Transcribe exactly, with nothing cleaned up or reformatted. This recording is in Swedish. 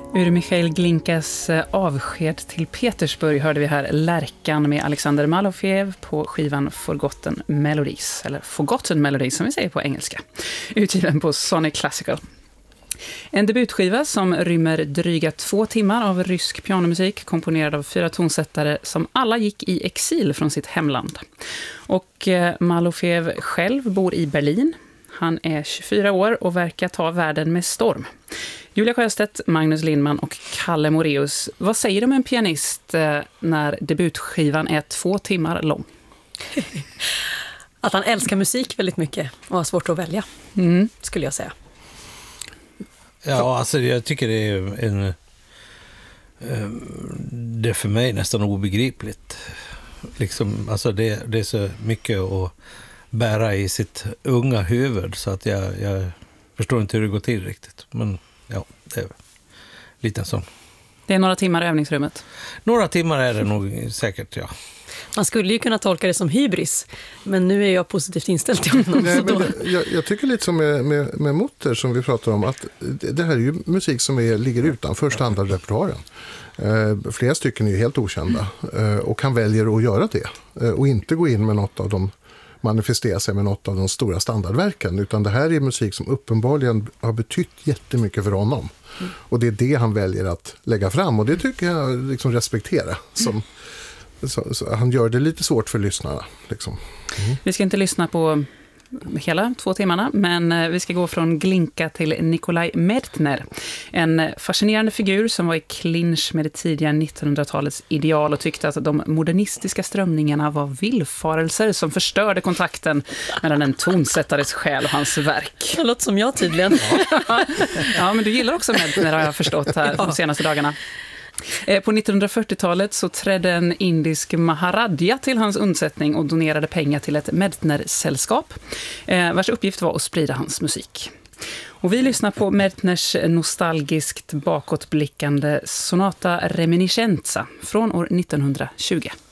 Ur Michael Glinkas avsked till Petersburg hörde vi här Lärkan med Alexander Malofeev på skivan Forgotten Melodies, eller Forgotten Melodies som vi säger på engelska, utgiven på Sony Classical. En debutskiva som rymmer dryga två timmar av rysk pianomusik komponerad av fyra tonsättare som alla gick i exil från sitt hemland. Och Malofeev själv bor i Berlin. Han är tjugofyra år och verkar ta världen med storm. Julia Sjöstedt, Magnus Lindman och Kalle Moreus. Vad säger du om en pianist när debutskivan är två timmar lång? Att han älskar musik väldigt mycket och har svårt att välja, Mm. skulle jag säga. Ja, alltså jag tycker det är en... Det är för mig nästan obegripligt. Liksom, alltså det, det är så mycket att bära i sitt unga huvud så att jag, jag förstår inte hur det går till riktigt. Men ja, det är lite en sån. Det är några timmar i övningsrummet. Några timmar är det nog säkert, ja. Man skulle ju kunna tolka det som hybris, men nu är jag positivt inställd till honom. Nej, så då... men det, jag, jag tycker lite som med, med, med Mutter som vi pratar om, att det, det här är ju musik som är, ligger utanför standardrepertoaren. Eh, flera stycken är ju helt okända eh, och han väljer att göra det eh, och inte gå in med något av dem, manifestera sig med något av de stora standardverken, utan det här är musik som uppenbarligen har betytt jättemycket för honom. Mm. Och det är det han väljer att lägga fram, och det tycker jag liksom respektera. Som, så, så han gör det lite svårt för lyssnarna. Liksom. Mm. Vi ska inte lyssna på hela två timmarna, men vi ska gå från Glinka till Nikolaj Medtner. En fascinerande figur som var i clinch med det tidiga nittonhundratalets ideal och tyckte att de modernistiska strömningarna var villfarelser som förstörde kontakten mellan en tonsättares själ och hans verk. Det låter som jag tydligen. Ja, ja, men du gillar också Medtner, har jag förstått här de senaste dagarna. På nittonhundrafyrtiotalet så trädde en indisk maharadja till hans undsättning och donerade pengar till ett Medtner-sällskap, vars uppgift var att sprida hans musik. Och vi lyssnar på Medtners nostalgiskt bakåtblickande Sonata Reminiscenza från år nittonhundratjugo.